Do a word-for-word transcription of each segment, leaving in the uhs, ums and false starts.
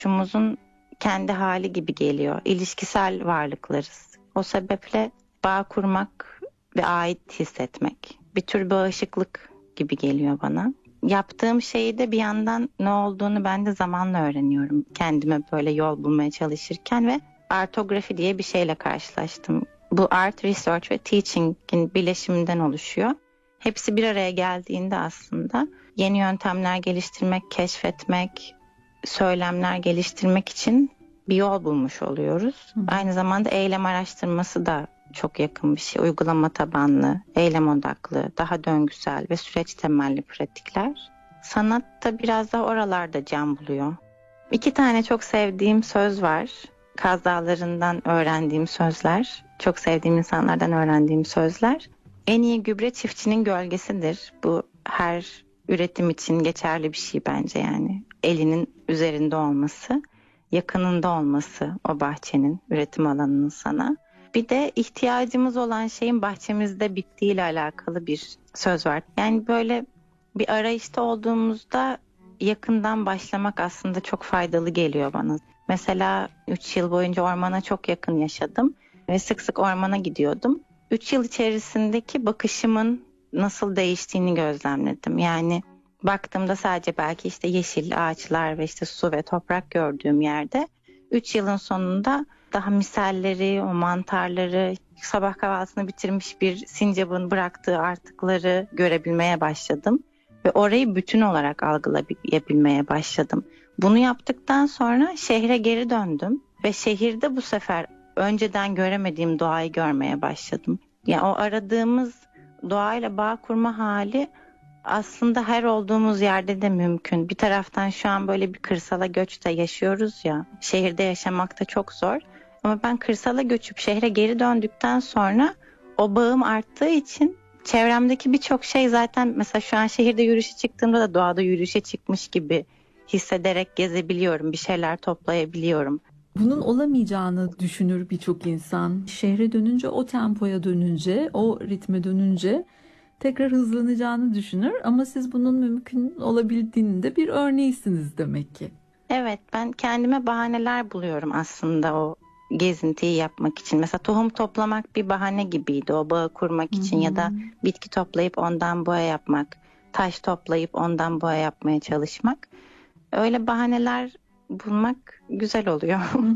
Şumuzun kendi hali gibi geliyor. İlişkisel varlıklarız. O sebeple bağ kurmak ve ait hissetmek bir tür bağışıklık gibi geliyor bana. Yaptığım şeyi de bir yandan ne olduğunu ben de zamanla öğreniyorum. Kendime böyle yol bulmaya çalışırken ve artografi diye bir şeyle karşılaştım. Bu art, research ve teaching'in birleşiminden oluşuyor. Hepsi bir araya geldiğinde aslında yeni yöntemler geliştirmek, keşfetmek, söylemler geliştirmek için bir yol bulmuş oluyoruz. Hı. Aynı zamanda eylem araştırması da çok yakın bir şey. Uygulama tabanlı, eylem odaklı, daha döngüsel ve süreç temelli pratikler. Sanat da biraz da oralarda can buluyor. İki tane çok sevdiğim söz var. Kaz Dağları'ndan öğrendiğim sözler. Çok sevdiğim insanlardan öğrendiğim sözler. En iyi gübre çiftçinin gölgesidir. Bu her üretim için geçerli bir şey bence yani. Elinin üzerinde olması, yakınında olması o bahçenin, üretim alanının sana. Bir de ihtiyacımız olan şeyin bahçemizde bittiğiyle alakalı bir söz var. Yani böyle bir arayışta olduğumuzda yakından başlamak aslında çok faydalı geliyor bana. Mesela üç yıl boyunca ormana çok yakın yaşadım ve sık sık ormana gidiyordum. üç yıl içerisindeki bakışımın nasıl değiştiğini gözlemledim. Yani baktığımda sadece belki işte yeşil ağaçlar ve işte su ve toprak gördüğüm yerde üç yılın sonunda daha misalleri, o mantarları, sabah kahvaltısını bitirmiş bir sincapın bıraktığı artıkları görebilmeye başladım. Ve orayı bütün olarak algılayabilmeye başladım. Bunu yaptıktan sonra şehre geri döndüm. Ve şehirde bu sefer önceden göremediğim doğayı görmeye başladım. Yani o aradığımız doğayla bağ kurma hali aslında her olduğumuz yerde de mümkün. Bir taraftan şu an böyle bir kırsala göçte yaşıyoruz ya. Şehirde yaşamak da çok zor. Ama ben kırsala göçüp şehre geri döndükten sonra o bağım arttığı için çevremdeki birçok şey zaten mesela şu an şehirde yürüyüşe çıktığımda da doğada yürüyüşe çıkmış gibi hissederek gezebiliyorum. Bir şeyler toplayabiliyorum. Bunun olamayacağını düşünür birçok insan. Şehre dönünce, o tempoya dönünce, o ritme dönünce tekrar hızlanacağını düşünür. Ama siz bunun mümkün olabildiğinin de bir örneğisiniz demek ki. Evet, ben kendime bahaneler buluyorum aslında o gezintiyi yapmak için. Mesela tohum toplamak bir bahane gibiydi o bağı kurmak için. Hı-hı. Ya da bitki toplayıp ondan boya yapmak, taş toplayıp ondan boya yapmaya çalışmak. Öyle bahaneler bulmak güzel oluyor.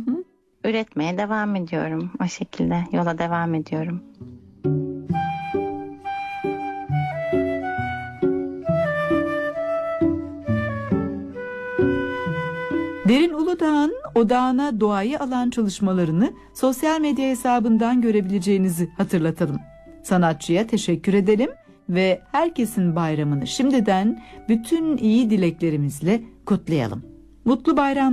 Üretmeye devam ediyorum o şekilde, yola devam ediyorum. Derin Uludağ'ın odağına doğayı alan çalışmalarını sosyal medya hesabından görebileceğinizi hatırlatalım. Sanatçıya teşekkür edelim ve herkesin bayramını şimdiden bütün iyi dileklerimizle kutlayalım. Mutlu bayramlar.